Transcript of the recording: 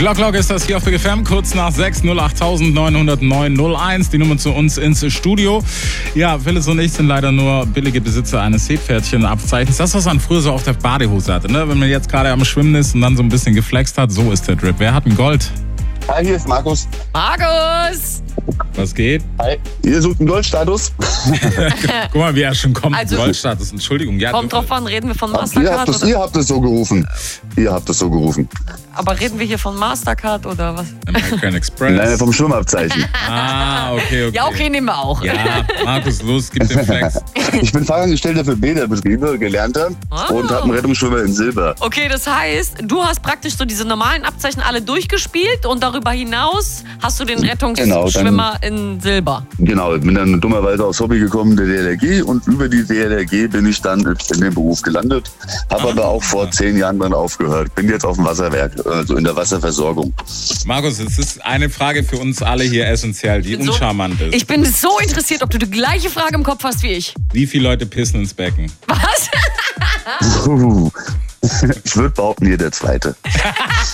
Glock ist das hier auf Big FM, kurz nach 6, 0890901, die Nummer zu uns ins Studio. Ja, Phyllis und ich sind leider nur billige Besitzer eines Seepferdchen-Abzeichens. Das, was man früher so auf der Badehose hatte, ne? Wenn man jetzt gerade am Schwimmen ist und dann so ein bisschen geflext hat, so ist der Drip. Wer hat ein Gold? Hi, hier ist Markus. Markus! Was geht? Hi. Ihr sucht einen Goldstatus? Guck mal, wie er schon kommt. Also, Goldstatus, Entschuldigung. Ja, kommt drauf an, reden wir von Ihr Mastercard? habt das so gerufen. Aber reden wir hier von Mastercard oder was? American Express. Nein, vom Schwimmabzeichen. Okay. Ja, okay, nehmen wir auch. Ja, Markus, los, gib den Flex. Ich bin Fachangestellter für Bäderbetriebe, Gelernter und habe einen Rettungsschwimmer in Silber. Okay, das heißt, du hast praktisch so diese normalen Abzeichen alle durchgespielt und darüber hinaus hast du den Rettungsschwimmer in Silber. Genau, ich bin dann dummerweise aufs Hobby gekommen, der DLRG, und über die DLRG bin ich dann in den Beruf gelandet. Habe aber auch vor 10 Jahren dann aufgehört. Bin jetzt auf dem Wasserwerk, also in der Wasserversorgung. Markus, es ist eine Frage für uns alle hier essentiell, die uncharmant ist. Ich bin so interessiert, ob du die gleiche Frage im Kopf hast wie ich. Wie viele Leute pissen ins Becken? Was? Ich würde behaupten, hier der Zweite.